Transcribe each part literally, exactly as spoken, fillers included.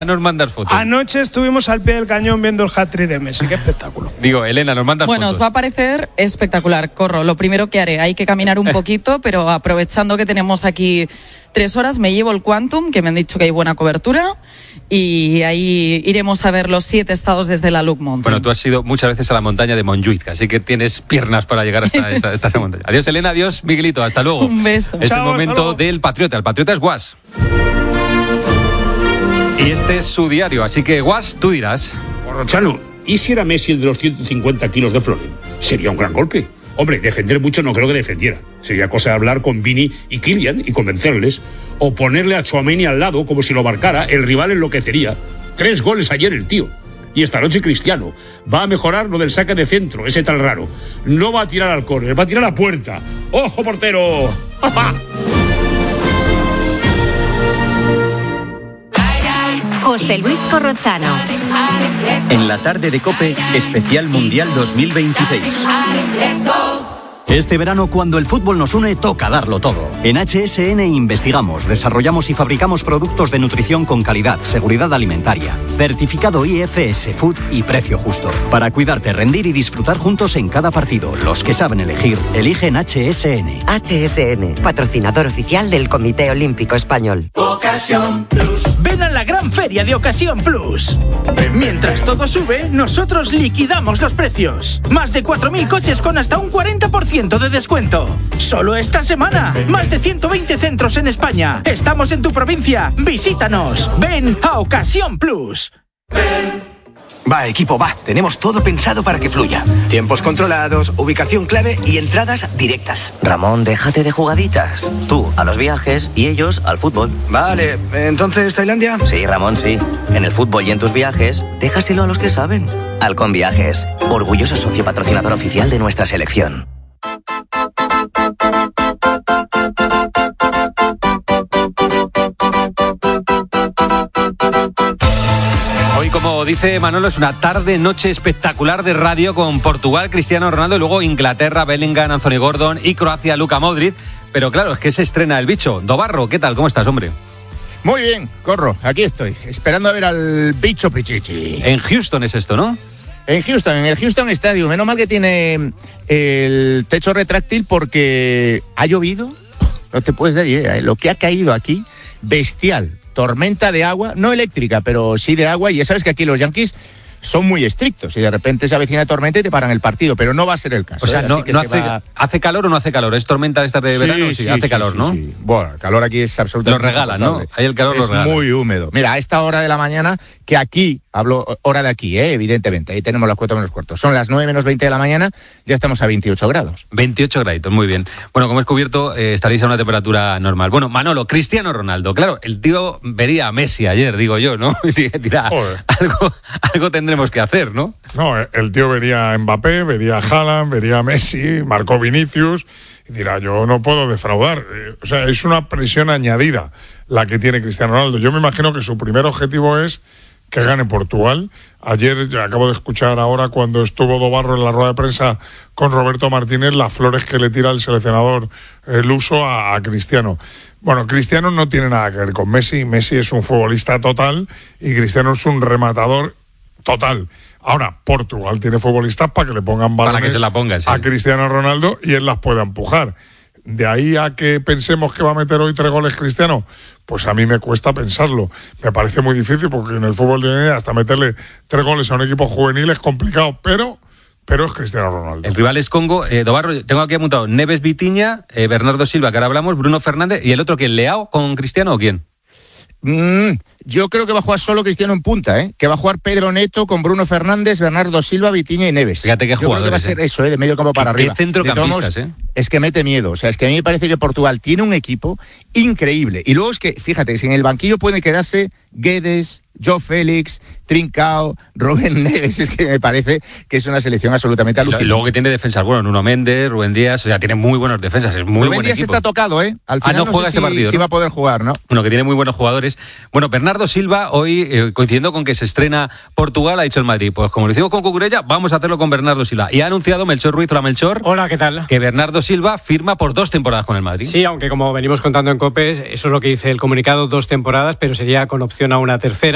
Nos mandas fotos. Anoche estuvimos al pie del cañón viendo el hat-trick de Messi. Qué espectáculo. Digo, Elena, nos mandas bueno, fotos. Bueno, os va a parecer espectacular. Corro, lo primero que haré, hay que caminar un poquito, pero aprovechando que tenemos aquí tres horas, me llevo el Quantum, que me han dicho que hay buena cobertura, y ahí iremos a ver los siete estados desde la Look Mountain. Bueno, tú has ido muchas veces a la montaña de Montjuic, así que tienes piernas para llegar hasta esa, hasta esa montaña. Adiós, Elena, adiós, Miguelito, hasta luego. Un beso. Es Chao, el momento del Patriota. El Patriota es Guas. Y este es su diario, así que, Guas, tú dirás. Chano, ¿y si era Messi el de los ciento cincuenta kilos de Floren? Sería un gran golpe. Hombre, defender mucho no creo que defendiera. Sería cosa de hablar con Vini y Kylian y convencerles. O ponerle a Tchouaméni al lado como si lo marcara, el rival enloquecería. Tres goles ayer el tío. Y esta noche Cristiano va a mejorar lo del saque de centro, ese tan raro. No va a tirar al córner, va a tirar a puerta. ¡Ojo, portero! ¡Ja, ja! José Luis Corrochano. En la tarde de COPE, especial Mundial dos mil veintiséis. Este verano, cuando el fútbol nos une, toca darlo todo. En H S N investigamos, desarrollamos y fabricamos productos de nutrición con calidad, seguridad alimentaria, certificado I F S Food y precio justo. Para cuidarte, rendir y disfrutar juntos en cada partido. Los que saben elegir, eligen H S N. H S N, patrocinador oficial del Comité Olímpico Español. Ocasión Plus. Ven a la gran feria de Ocasión Plus. Mientras todo sube, nosotros liquidamos los precios. Más de cuatro mil coches con hasta un cuarenta por ciento de descuento. Solo esta semana. Más de ciento veinte centros en España. Estamos en tu provincia. Visítanos. Ven a Ocasión Plus. Va, equipo, va. Tenemos todo pensado para que fluya. Tiempos controlados, ubicación clave y entradas directas. Ramón, déjate de jugaditas. Tú a los viajes y ellos al fútbol. Vale, ¿entonces Tailandia? Sí, Ramón, sí. En el fútbol y en tus viajes, déjaselo a los que saben. Halcón Viajes, orgulloso socio patrocinador oficial de nuestra selección. Hoy, como dice Manolo, es una tarde-noche espectacular de radio con Portugal, Cristiano Ronaldo, y luego Inglaterra, Bellingham, Anthony Gordon y Croacia, Luka Modric. Pero claro, es que se estrena el bicho. Dobarro, ¿qué tal? ¿Cómo estás, hombre? Muy bien, Corro, aquí estoy, esperando a ver al bicho Pichichi. En Houston es esto, ¿no? En Houston, en el Houston Stadium. Menos mal que tiene el techo retráctil porque ha llovido. No te puedes dar idea, ¿eh? Lo que ha caído aquí, bestial. Tormenta de agua, no eléctrica, pero sí de agua. Y ya sabes que aquí los Yankees son muy estrictos y de repente se avecina tormenta y te paran el partido, pero no va a ser el caso. O sea, ¿eh? no, que no se hace, va... ¿hace calor o no hace calor? ¿Es tormenta de esta de sí, verano? Sí, sí hace sí, calor, sí, ¿no? Sí. Bueno, el calor aquí es absolutamente... Lo regala, ¿no? Ahí el calor es lo regala. Es muy húmedo. Mira, a esta hora de la mañana, que aquí, hablo hora de aquí, ¿eh? Evidentemente, ahí tenemos las cuatro menos cuartos. Son las nueve menos veinte de la mañana, ya estamos a veintiocho grados. veintiocho graditos, muy bien. Bueno, como es cubierto, eh, estaréis a una temperatura normal. Bueno, Manolo, Cristiano Ronaldo, claro, el tío vería a Messi ayer, digo yo, ¿no? Dirá, algo, algo tendremos que hacer, ¿no? No, el tío vería a Mbappé, vería a Haaland, vería a Messi, marcó Vinicius, y dirá, yo no puedo defraudar. Eh, o sea, es una presión añadida la que tiene Cristiano Ronaldo. Yo me imagino que su primer objetivo es que gane Portugal. Ayer, yo acabo de escuchar ahora cuando estuvo Dobarro en la rueda de prensa con Roberto Martínez, las flores que le tira el seleccionador eh, luso a, a Cristiano. Bueno, Cristiano no tiene nada que ver con Messi. Messi es un futbolista total y Cristiano es un rematador total. Ahora, Portugal tiene futbolistas para que le pongan balones para que se la ponga, sí. a Cristiano Ronaldo y él las pueda empujar. De ahí a que pensemos que va a meter hoy tres goles Cristiano, pues a mí me cuesta pensarlo. Me parece muy difícil porque en el fútbol de hoy hasta meterle tres goles a un equipo juvenil es complicado, pero... pero es Cristiano Ronaldo. El rival es Congo. Eh, Dobarro, tengo aquí apuntado Neves Vitiña, eh, Bernardo Silva, que ahora hablamos, Bruno Fernández, y el otro, ¿quién? ¿Leao con Cristiano o quién? Mm, yo creo que va a jugar solo Cristiano en punta, ¿eh? Que va a jugar Pedro Neto con Bruno Fernández, Bernardo Silva, Vitiña y Neves. Fíjate qué jugadores. Yo creo que va a ser ¿eh? eso, ¿eh? De medio campo para ¿Qué, arriba. Qué centrocampistas, modos, ¿eh? Es que mete miedo. O sea, es que a mí me parece que Portugal tiene un equipo increíble. Y luego es que, fíjate, si en el banquillo puede quedarse Guedes, Joe Félix, Trincao, Rubén Neves, es que me parece que es una selección absolutamente alucinante. Y luego que tiene defensas, bueno, Nuno Méndez, Rubén Díaz, o sea, tiene muy buenos defensas, es muy Rubén buen Díaz equipo. está tocado, ¿eh? Al final ah, no, no juega sé este si, partido, si ¿no? va a poder jugar, ¿no? Bueno, que tiene muy buenos jugadores. Bueno, Bernardo Silva, hoy, eh, coincidiendo con que se estrena Portugal, ha dicho el Madrid, pues como lo hicimos con Cucurella, vamos a hacerlo con Bernardo Silva. Y ha anunciado Melchor Ruiz, hola Melchor. Hola, ¿qué tal? Que Bernardo Silva firma por dos temporadas con el Madrid. Sí, aunque como venimos contando en COPE, eso es lo que dice el comunicado, dos temporadas, pero sería con opción a una tercera.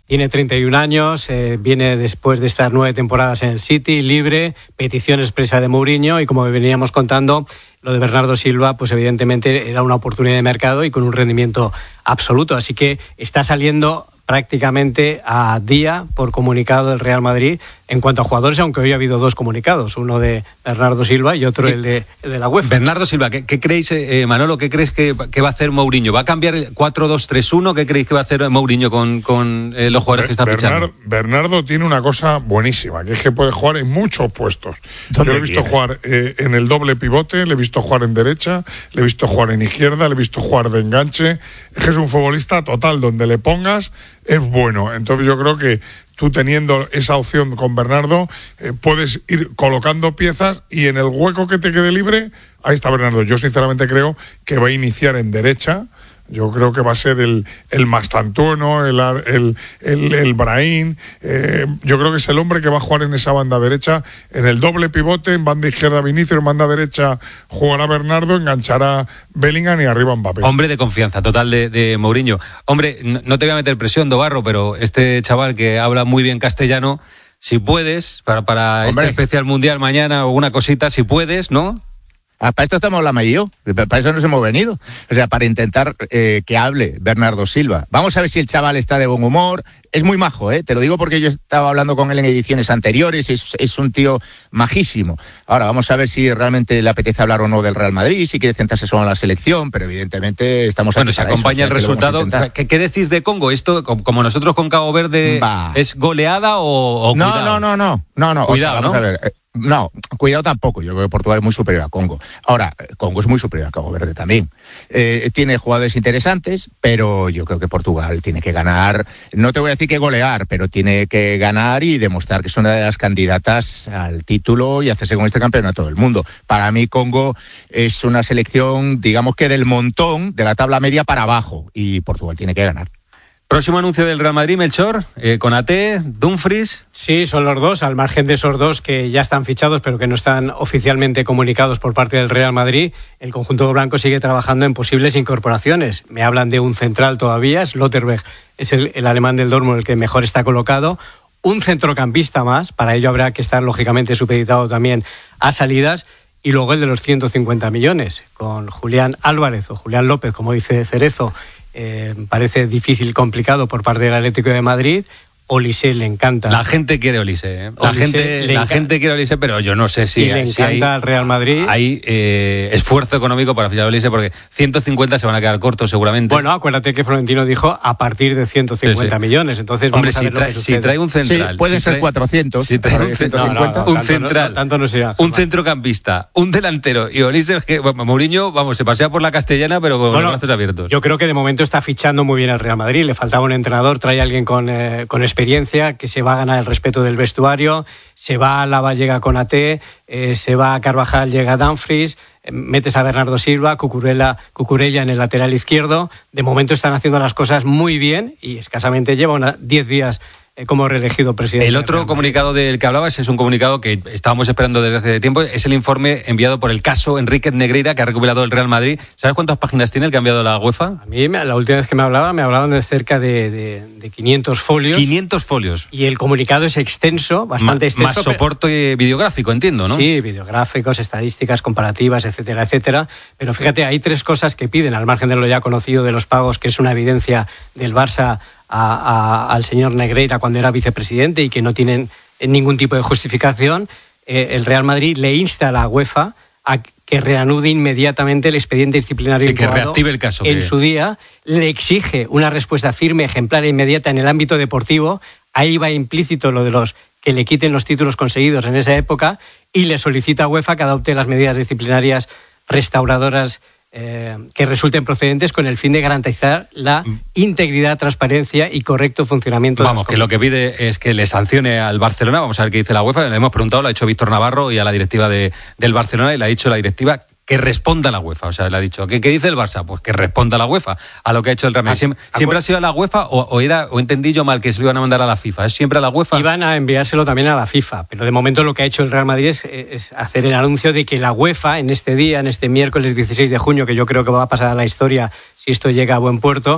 Tiene treinta y un años, eh, viene después de estar nueve temporadas en el City, libre, petición expresa de Mourinho, y como veníamos contando, lo de Bernardo Silva, pues evidentemente era una oportunidad de mercado y con un rendimiento absoluto. Así que está saliendo prácticamente a día por comunicado del Real Madrid en cuanto a jugadores, aunque hoy ha habido dos comunicados, uno de Bernardo Silva y otro el de, el de la UEFA. Bernardo Silva, ¿qué, qué creéis, eh, Manolo, qué crees que, que va a hacer Mourinho? ¿Va a cambiar el cuatro dos tres uno? ¿Qué creéis que va a hacer Mourinho con, con eh, los jugadores que está Bernardo, fichando? Bernardo tiene una cosa buenísima, que es que puede jugar en muchos puestos. Yo le he visto viene? jugar eh, en el doble pivote, le he visto jugar en derecha, le he visto jugar en izquierda, le he visto jugar de enganche. Es que es un futbolista total, donde le pongas es bueno. Entonces yo creo que tú, teniendo esa opción con Bernardo, eh, puedes ir colocando piezas y en el hueco que te quede libre, ahí está Bernardo. Yo sinceramente creo que va a iniciar en derecha. Yo creo que va a ser el, el Mastantuono, el, el, el, el Brahim. Eh, yo creo que es el hombre que va a jugar en esa banda derecha, en el doble pivote, en banda izquierda Vinicius, en banda derecha jugará Bernardo, enganchará Bellingham y arriba Mbappé. Hombre de confianza total de, de Mourinho. Hombre, no, no te voy a meter presión, Dobarro, pero este chaval que habla muy bien castellano, si puedes, para, para este especial mundial mañana o una cosita, si puedes, ¿no? Ah, para esto estamos la May y yo, para eso nos hemos venido, o sea, para intentar eh, que hable Bernardo Silva. Vamos a ver si el chaval está de buen humor. Es muy majo, ¿eh? Te lo digo porque yo estaba hablando con él en ediciones anteriores, es, es un tío majísimo. Ahora, vamos a ver si realmente le apetece hablar o no del Real Madrid, si quiere centrarse solo en la selección, pero evidentemente estamos... Bueno, se acompaña eso, el o sea, resultado. ¿Qué, ¿Qué decís de Congo? ¿Esto, como nosotros con Cabo Verde, bah. es goleada o, o no, cuidado? No, no, no, no, no. Cuidado, o sea, vamos ¿no? a ver... No, cuidado tampoco. Yo creo que Portugal es muy superior a Congo. Ahora, Congo es muy superior a Cabo Verde también. Eh, tiene jugadores interesantes, pero yo creo que Portugal tiene que ganar. No te voy a decir que golear, pero tiene que ganar y demostrar que es una de las candidatas al título y hacerse con este campeonato del mundo. Para mí, Congo es una selección, digamos que del montón, de la tabla media para abajo, y Portugal tiene que ganar. Próximo anuncio del Real Madrid, Melchor, eh, Konaté, Dumfries. Sí, son los dos, al margen de esos dos que ya están fichados, pero que no están oficialmente comunicados por parte del Real Madrid. El conjunto blanco sigue trabajando en posibles incorporaciones. Me hablan de un central todavía, Slotterberg es el, el alemán del Dortmund el que mejor está colocado. Un centrocampista más, para ello habrá que estar lógicamente supeditado también a salidas. Y luego el de los ciento cincuenta millones, con Julián Álvarez o Julián López, como dice Cerezo. Eh, parece difícil, complicado por parte del Atlético de Madrid. Olise le encanta. La gente quiere Olise, ¿eh? La, Olise gente, la gente quiere Olise, pero yo no sé si, y le si encanta hay, al Real Madrid. Hay eh, esfuerzo económico para fichar a Olise, porque ciento cincuenta se van a quedar cortos seguramente. Bueno, acuérdate que Florentino dijo a partir de ciento cincuenta sí, sí. millones. Entonces, hombre, vamos a si, ver trae, lo que si trae un central. Sí, pueden si ser trae, cuatrocientos. Si trae un, ciento cincuenta. No, no, no, un central, no, tanto no será. Un centrocampista, un delantero y Olise, es que bueno, Mourinho, vamos, se pasea por la Castellana, pero con bueno, los brazos abiertos. Yo creo que de momento está fichando muy bien el Real Madrid. Le faltaba un entrenador, trae a alguien con, eh, con experiencia que se va a ganar el respeto del vestuario. Se va a Lava, llega Konaté, eh, se va a Carvajal, llega Dumfries, eh, metes a Bernardo Silva, Cucurella, Cucurella en el lateral izquierdo. De momento están haciendo las cosas muy bien y escasamente lleva diez días eh, como reelegido presidente. El otro comunicado del que hablabas es un comunicado que estábamos esperando desde hace tiempo. Es el informe enviado por el caso Enríquez Negreira, que ha recuperado el Real Madrid. ¿Sabes cuántas páginas tiene el que ha enviado la UEFA? A mí, la última vez que me hablaba, me hablaban de cerca de, de, de quinientos folios. quinientos folios. Y el comunicado es extenso, bastante Ma, extenso. Más soporte pero... videográfico, entiendo, ¿no? Sí, videográficos, estadísticas, comparativas, etcétera, etcétera. Pero fíjate, hay tres cosas que piden, al margen de lo ya conocido de los pagos, que es una evidencia del Barça A, a, al señor Negreira cuando era vicepresidente y que no tienen ningún tipo de justificación. Eh, el Real Madrid le insta a la UEFA a que reanude inmediatamente el expediente disciplinario sí, que reactive el caso en que... su día, le exige una respuesta firme, ejemplar e inmediata en el ámbito deportivo. Ahí va implícito lo de los que le quiten los títulos conseguidos en esa época, y le solicita a UEFA que adopte las medidas disciplinarias restauradoras Eh, que resulten procedentes con el fin de garantizar la integridad, transparencia y correcto funcionamiento. Vamos, de que lo que pide es que le sancione al Barcelona. Vamos a ver qué dice la UEFA. Le hemos preguntado, lo ha hecho Víctor Navarro y a la directiva de, del Barcelona, y le ha dicho la directiva que responda a la UEFA. O sea, le ha dicho, ¿qué, qué dice el Barça? Pues que responda a la UEFA, a lo que ha hecho el Real Madrid. ¿Siempre, ¿siempre ha sido a la UEFA o, o, era, o entendí yo mal que se lo iban a mandar a la FIFA? ¿Es siempre a la UEFA? Iban a enviárselo también a la FIFA, pero de momento lo que ha hecho el Real Madrid es, es hacer el anuncio de que la UEFA en este día, en este miércoles dieciséis de junio, que yo creo que va a pasar a la historia si esto llega a buen puerto,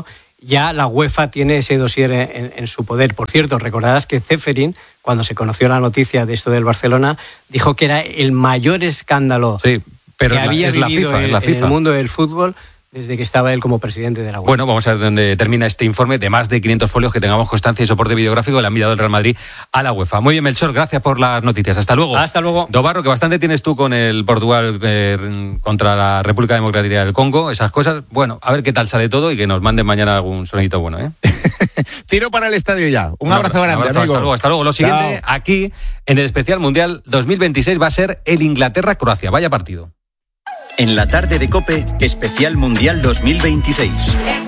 ya la UEFA tiene ese dossier en, en su poder. Por cierto, recordarás que Ceferin, cuando se conoció la noticia de esto del Barcelona, dijo que era el mayor escándalo sí, pero que es la, había es vivido la FIFA, en, es la FIFA. en el mundo del fútbol desde que estaba él como presidente de la UEFA. Bueno, vamos a ver dónde termina este informe de más de quinientos folios, que tengamos constancia y soporte videográfico de la enviado del Real Madrid a la UEFA. Muy bien, Melchor, gracias por las noticias. Hasta luego. Hasta luego. Dobarro, que bastante tienes tú con el Portugal eh, contra la República Democrática del Congo, esas cosas. Bueno, a ver qué tal sale todo y que nos manden mañana algún sonidito bueno, ¿eh? Tiro para el estadio ya. Un, Un abrazo, abrazo grande, un abrazo, amigo. Hasta luego, hasta luego. Lo siguiente, Chao. aquí, en el especial Mundial dos mil veintiséis, va a ser el Inglaterra-Croacia. Vaya partido. En la tarde de COPE, especial Mundial dos mil veintiséis.